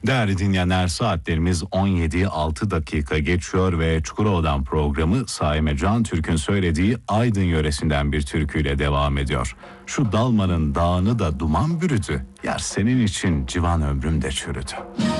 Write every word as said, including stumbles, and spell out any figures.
Değerli dinleyenler, saatlerimiz on yedi altı dakika geçiyor ve Çukurova'dan programı Saime Can Türk'ün söylediği Aydın yöresinden bir türküyle devam ediyor. Şu dalmanın dağını da duman bürüdü, yar senin için civan ömrüm de çürüdü.